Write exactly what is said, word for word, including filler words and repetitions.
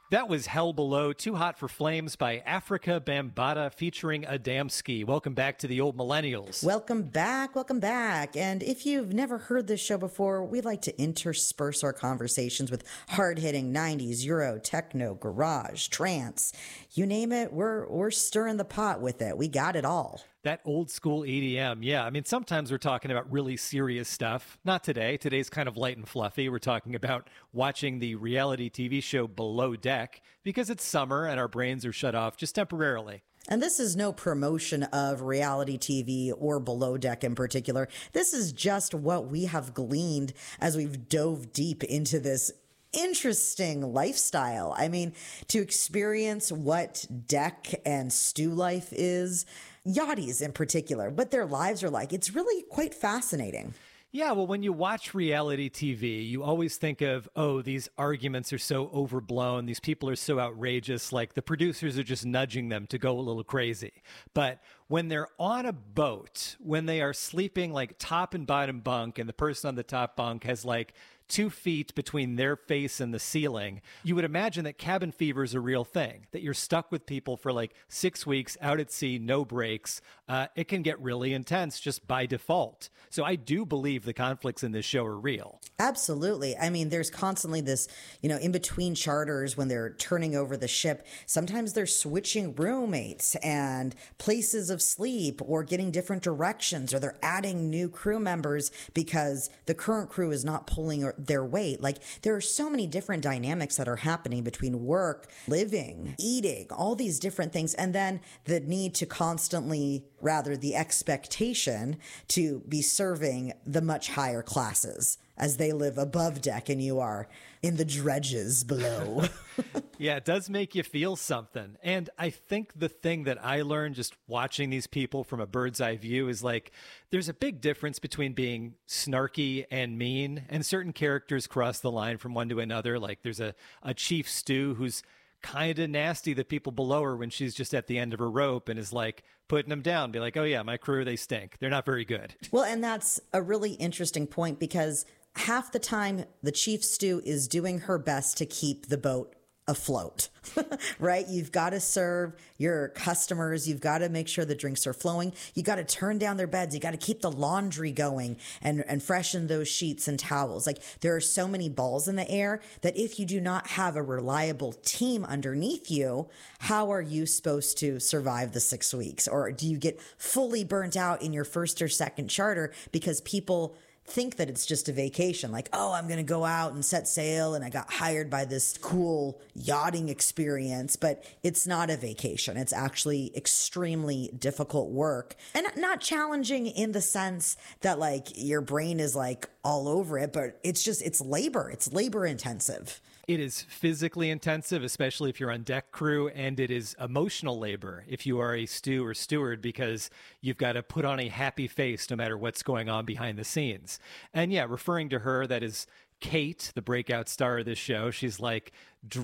That was Hell Below, Too Hot for Flames by Africa Bambaataa featuring Adamski. Welcome back to the Old Millennials. Welcome back, welcome back. And if you've never heard this show before, we like to intersperse our conversations with hard-hitting nineties, Euro, techno, garage, trance. You name it, we're we're stirring the pot with it. We got it all. That old school E D M, yeah. I mean, sometimes we're talking about really serious stuff. Not today. Today's kind of light and fluffy. We're talking about watching the reality T V show Below Deck because it's summer and our brains are shut off just temporarily. And this is no promotion of reality T V or Below Deck in particular. This is just what we have gleaned as we've dove deep into this interesting lifestyle. I mean, to experience what deck and stew life is, yachties in particular, what their lives are like, it's really quite fascinating. Yeah, well, when you watch reality T V, you always think of, oh, these arguments are so overblown. These people are so outrageous. Like the producers are just nudging them to go a little crazy. But when they're on a boat, when they are sleeping like top and bottom bunk and the person on the top bunk has like two feet between their face and the ceiling, you would imagine that cabin fever is a real thing, that you're stuck with people for like six weeks out at sea, no breaks. Uh, it can get really intense just by default. So I do believe the conflicts in this show are real. Absolutely. I mean, there's constantly this, you know, in between charters when they're turning over the ship, sometimes they're switching roommates and places of sleep or getting different directions, or they're adding new crew members because the current crew is not pulling their weight. Like there are so many different dynamics that are happening between work, living, eating, all these different things. And then the need to constantly, rather the expectation to be serving the much higher classes as they live above deck and you are in the dredges below. Yeah, it does make you feel something. And I think the thing that I learned just watching these people from a bird's eye view is like, there's a big difference between being snarky and mean, and certain characters cross the line from one to another. Like there's a, a Chief Stew who's kind of nasty the people below her when she's just at the end of her rope and is like putting them down, be like, oh yeah, my crew, they stink. They're not very good. Well, and that's a really interesting point because half the time the Chief Stew is doing her best to keep the boat afloat, right? You've got to serve your customers. You've got to make sure the drinks are flowing. You got to turn down their beds. You got to keep the laundry going and, and freshen those sheets and towels. Like there are so many balls in the air that if you do not have a reliable team underneath you, how are you supposed to survive the six weeks? Or do you get fully burnt out in your first or second charter because people think that it's just a vacation, like, oh, I'm going to go out and set sail and I got hired by this cool yachting experience, but it's not a vacation. It's actually extremely difficult work and not challenging in the sense that like your brain is like all over it, but it's just, it's labor. It's labor intensive. It is physically intensive, especially if you're on deck crew, and it is emotional labor if you are a stew or steward because you've got to put on a happy face no matter what's going on behind the scenes. And yeah, referring to her, that is Kate, the breakout star of this show. She's like